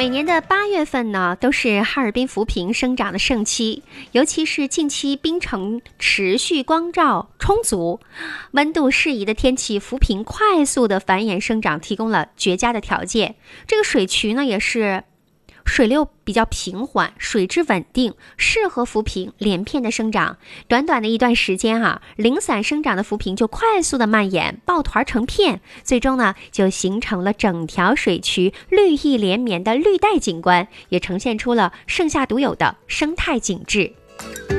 每年的8月份呢，都是哈尔滨浮萍生长的盛期，尤其是近期冰城持续光照充足，温度适宜的天气，浮萍快速的繁衍生长提供了绝佳的条件。这个水渠呢，也是水流比较平缓，水质稳定，适合浮萍连片的生长。短短的一段时间零散生长的浮萍就快速的蔓延，抱团成片，最终呢就形成了整条水渠绿意连绵的绿带景观，也呈现出了盛夏独有的生态景致。